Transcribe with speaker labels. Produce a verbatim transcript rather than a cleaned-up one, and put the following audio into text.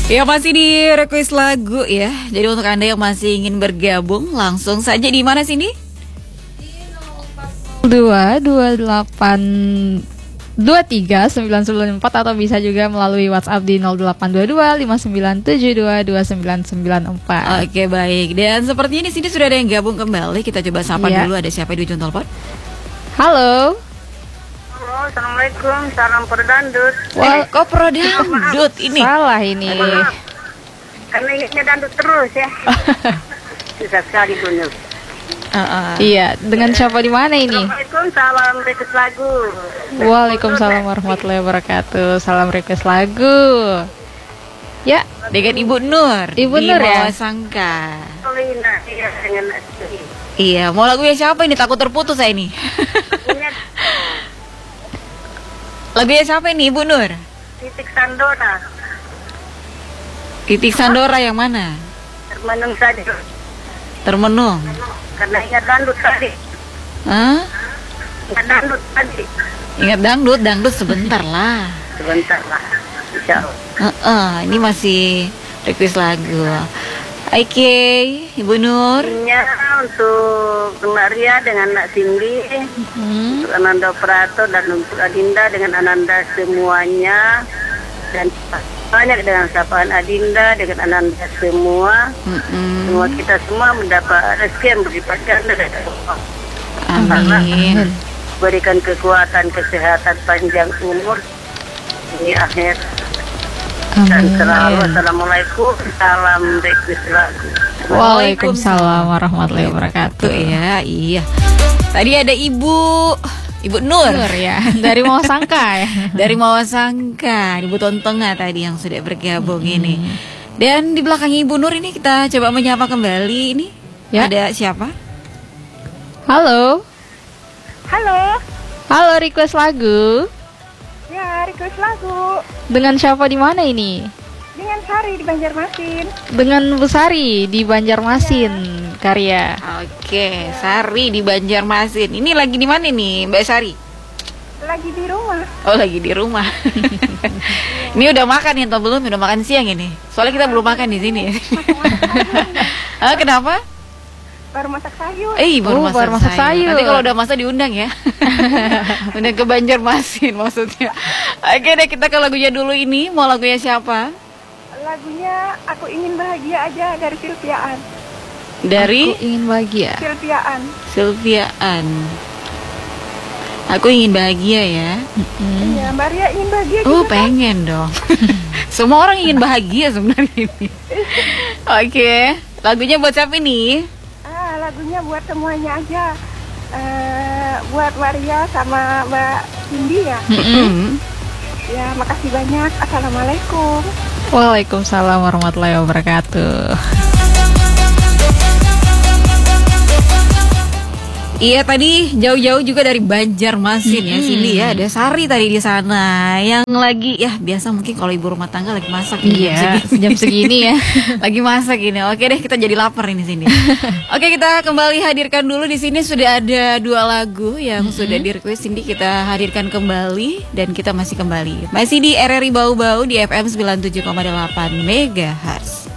Speaker 1: Ya masih di request lagu ya. Jadi untuk Anda yang masih ingin bergabung, langsung saja di mana sini?
Speaker 2: Dua dua delapan dua tiga sembilan sembilan empat atau bisa juga melalui WhatsApp di nol delapan dua dua lima sembilan tujuh dua dua sembilan sembilan empat.
Speaker 1: Oke baik. Dan sepertinya di sini sudah ada yang gabung kembali. Kita coba sapa
Speaker 2: ya.
Speaker 1: dulu. Ada siapa di ujung telepon?
Speaker 2: Halo.
Speaker 3: Halo, assalamualaikum. Salam perdandut.
Speaker 1: Wah, kok perdandut ini?
Speaker 2: Salah ini.
Speaker 3: Karena ingatnya dandut terus ya. Susah sekali Bunur.
Speaker 1: Uh, uh.
Speaker 2: Iya, dengan siapa di mana ini?
Speaker 3: Assalamualaikum, salam request lagu.
Speaker 2: Waalaikumsalam warahmatullahi wabarakatuh. Salam request lagu. Ya,
Speaker 1: Dengan Ibu Nur.
Speaker 2: Ibu
Speaker 1: di
Speaker 2: Nur ya?
Speaker 1: Bawah Sangka.
Speaker 3: Lina, iya dengan Asri.
Speaker 1: Iya, mau lagunya siapa ini? Takut terputus saya ini.
Speaker 3: Ingat
Speaker 1: Lagunya siapa ini Ibu Nur?
Speaker 3: titik Sandona.
Speaker 1: Titik Sandora yang mana?
Speaker 3: Termenung saja.
Speaker 1: Termenung.
Speaker 3: Karena ingat dandut tadi.
Speaker 1: Hah?
Speaker 3: Ingat dandut tadi.
Speaker 1: Ingat dangdut, dangdut sebentar lah.
Speaker 3: Sebentar lah. Insya Allah.
Speaker 1: Heeh, ini masih request lagu. Oke, Ibu Nur.
Speaker 3: Nya untuk Maria dengan Nak Cindy,
Speaker 2: Hmm.
Speaker 3: untuk Ananda Prato dan untuk Adinda dengan Ananda semuanya, dan banyak dengan sapaan Adinda dengan Ananda semua.
Speaker 1: Mm-mm.
Speaker 3: Semua kita semua mendapat rezeki yang berlipat ganda dari Allah.
Speaker 1: Amin.
Speaker 3: Berikan kekuatan, kesehatan, panjang umur di akhir. Dan selalu assalamualaikum, salam request lagu.
Speaker 2: Waalaikumsalam warahmatullahi wabarakatuh.
Speaker 1: Tuh ya, iya. Tadi ada Ibu Ibu Nur,
Speaker 2: Nur ya, dari Mau Sangka ya.
Speaker 1: dari Mawasangka, Ibu Tontonga tadi yang sudah bergabung
Speaker 2: Hmm.
Speaker 1: ini. Dan di belakang Ibu Nur ini kita coba menyapa kembali ini.
Speaker 2: Ya.
Speaker 1: Ada siapa?
Speaker 2: Halo.
Speaker 3: Halo,
Speaker 2: Halo, request lagu.
Speaker 3: ya request lagu
Speaker 2: Dengan siapa di mana ini?
Speaker 3: dengan Sari di Banjarmasin.
Speaker 2: Dengan Bu Sari di Banjarmasin karya.
Speaker 1: Oke, Sari di Banjarmasin. Ini lagi di mana nih, Mbak Sari?
Speaker 3: Lagi di rumah.
Speaker 1: Oh, lagi di rumah. Ini udah makan ya atau belum? Udah makan siang ini. Soalnya kita belum makan di sini. Ah, kenapa?
Speaker 3: Baru masak sayur.
Speaker 1: Eh, baru
Speaker 2: Oh,
Speaker 1: masak,
Speaker 2: baru masak
Speaker 1: sayur.
Speaker 2: sayur.
Speaker 1: Nanti kalau udah masak diundang ya. Undang ke Banjarmasin maksudnya. Oke deh, kita ke lagunya dulu ini. Mau lagunya siapa?
Speaker 3: Lagunya Aku Ingin Bahagia aja dari Silviaan.
Speaker 1: Dari
Speaker 2: Aku ingin bahagia.
Speaker 3: Silviaan.
Speaker 1: Silviaan. Aku ingin bahagia ya.
Speaker 2: Hmm.
Speaker 3: Iya, Maria ingin bahagia
Speaker 1: Oh,
Speaker 3: juga. kan?
Speaker 1: pengen dong. Semua orang ingin bahagia sebenarnya ini. Oke, lagunya buat siapa nih?
Speaker 3: Ah, lagunya buat semuanya aja. Eh, buat Maria sama Mbak Cindy ya.
Speaker 1: Mm-mm.
Speaker 3: Ya, makasih banyak. Assalamualaikum.
Speaker 2: Waalaikumsalam warahmatullahi wabarakatuh.
Speaker 1: Iya tadi jauh-jauh juga dari Banjarmasin ya,
Speaker 2: Mm-mm.
Speaker 1: Cindy ya. Ada Sari tadi di sana yang lagi ya biasa mungkin kalau ibu rumah tangga lagi masak nih, jam
Speaker 2: Iya,
Speaker 1: segini.
Speaker 2: jam segini ya.
Speaker 1: Lagi masak ini. Oke deh, kita jadi lapar ini sini. Oke, kita kembali hadirkan dulu di sini sudah ada dua lagu yang
Speaker 2: Mm-hmm.
Speaker 1: sudah di request Cindy, kita hadirkan kembali dan kita masih kembali. Masih di R R I Bau-Bau di F M sembilan puluh tujuh koma delapan megahertz.